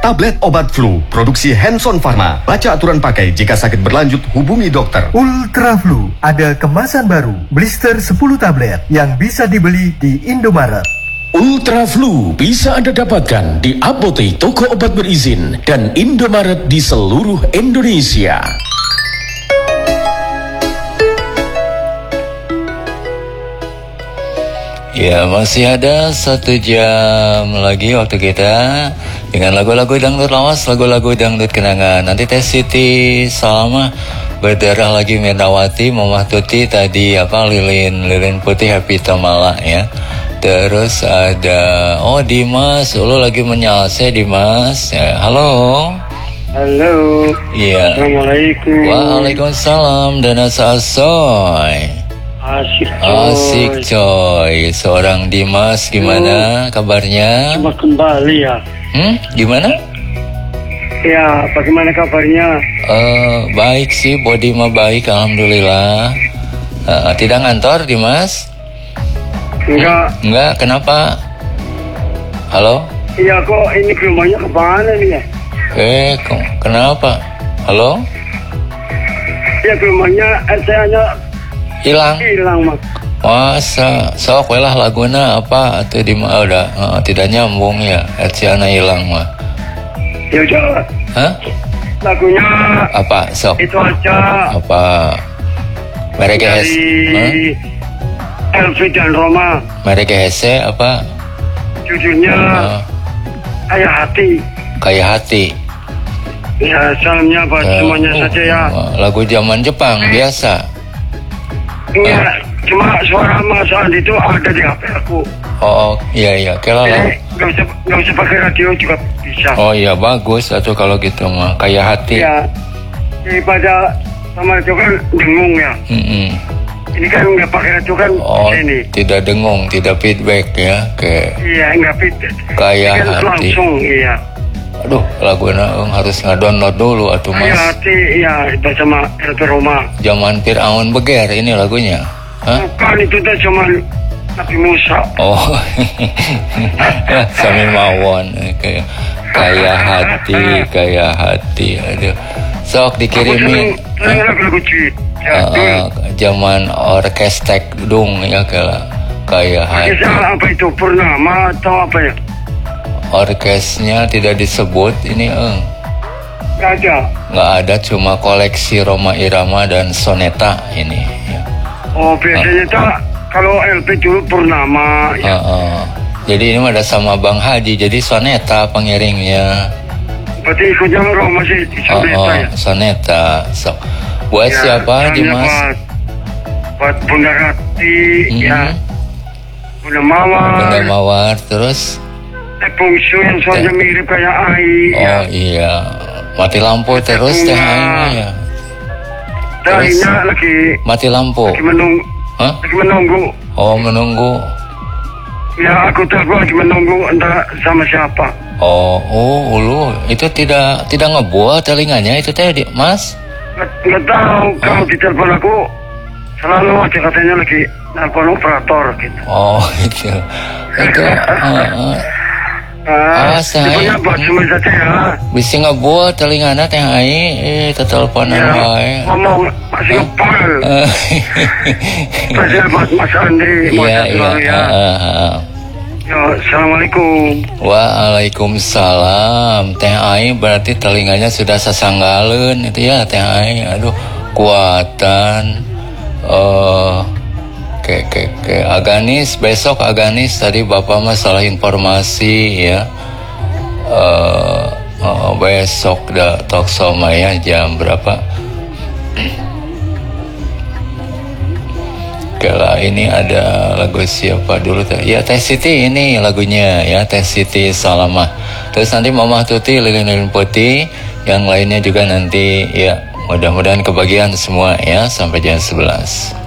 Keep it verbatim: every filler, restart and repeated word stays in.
Tablet obat flu, produksi Hanson Pharma. Baca aturan pakai, jika sakit berlanjut hubungi dokter. Ultra Flu, ada kemasan baru, blister sepuluh tablet yang bisa dibeli di Indomaret. Ultra Flu bisa Anda dapatkan di apotek, toko obat berizin, dan Indomaret di seluruh Indonesia. Ya, masih ada satu jam lagi waktu kita dengan lagu-lagu dangdut lawas, lagu-lagu dangdut kenangan. Nanti Teh Siti Salama berdarah lagi, Mendawati, Mamah Tuti tadi apa Lilin Lilin Putih, Happy Tamala ya. Terus ada oh Dimas, lu lagi menyalse Dimas. Ya, halo. Halo. Iya. Assalamualaikum. Waalaikumsalam. Dana Sasoy. Asik coy. Asik coy. Seorang Dimas, gimana oh, kabarnya? Cuma kembali ya. Hmm, gimana? Ya, bagaimana kabarnya? Uh, baik sih, body mah baik, alhamdulillah. Uh, tidak ngantor, Dimas? Enggak. Hmm, enggak, kenapa? Halo? Iya, kok ini ke rumahnya kemana nih ya? Eh, kenapa? Halo? Ya, ke rumahnya R T A-nya hilang. Hilang, Mas. Masa sok welah laguna apa atau di mah udah uh, tidak nyambung ya, Etiana hilang mah. Ya udah. Hah? Lagunya apa sok? Itu aja. Apa? Mereka Hes. Elvi dan Roma. Mereka Hese apa? Judulnya uh, Kayak Hati. Kayak Hati. Ya, salamnya buat uh, semuanya uh, saja ya. Uh, lagu zaman Jepang eh. biasa. Iya, uh. cuma suara Mas Andi itu ada di H P aku. Oh, iya iya, kalau eh, nggak usah nggak usah pakai radio juga bisa. Oh iya, bagus atau kalau gitu mah Kayak Hati. Iya, daripada sama itu kan dengung ya. Mm-mm. Ini kan nggak pakai radio kan oh, ini. Tidak dengung, tidak feedback ya, kayak. Iya, nggak feedback. Kayak kan Hati. Langsung, iya. Aduh, lagu naung harus ngedownload dulu atuh Mas. Kayak Hati, iya, itu sama Elvi Roma. Zaman Fir'aun Beger ini lagunya. Hah? Bukan, itu tuh cuma Nabi Musa. Oh, Sami Mawon kayak kayak hati, kayak hati. Aduh, sok dikirimin. Lagu-lagu cuit. Uh, zaman orkestek dung ya kayak kayak hati. Apa itu Purnama atau apa ya? Orkesnya tidak disebut ini, eh. Nggak ada. Nggak ada, cuma koleksi Roma Irama dan Soneta ini. Ya. Oh, biasanya uh. tak kalau L P dulu Purnama. Ya. Uh, uh. Jadi ini ada sama Bang Haji, jadi Soneta pengiringnya. Berarti ikutnya Roma sih di Soneta uh, uh, ya? Soneta. So, buat ya, siapa Dimas? Buat, buat Bunda Rati, mm-hmm. ya. Bunda Mawar. Bunda Mawar, terus? Teh Bungsu yang soalnya mirip kayak Ai. Oh ya. Iya. Mati lampu Teh terus teh Ai ya. Ainya lagi mati lampu. Lagi menunggu. Hah? Lagi menunggu. Oh, menunggu. Ya, aku tahu lagi menunggu entah sama siapa. Oh, oh, lu itu tidak tidak ngebuat telinganya itu teh, Mas? Nggak tahu, kalau di telepon aku selalu aja katanya lagi telepon operator gitu. Oh, itu. Itu uh, Ah, saya buat semua saja ya. Bisa ngebuat telingana teh ai eh teteleponan ya, wae. Ngomong masih ngepal. Saya buat Mas Andri, iya, iya. ya. Uh, uh. Ya, Assalamualaikum. Waalaikumsalam. Teh ai berarti telinganya sudah sasanggaleun itu ya teh ai. Aduh, kuatan uh, Oke, oke, oke. Aganis, besok Aganis tadi Bapak masalah informasi ya. Uh, uh, besok dah talk sama ya jam berapa? Kalau ini ada lagu siapa dulu? Ya Teh Siti ini lagunya ya Teh Siti Salama. Terus nanti Mamah Tuti, Lilin Lilin Putih, yang lainnya juga nanti ya mudah-mudahan kebagian semua ya sampai jam sebelas.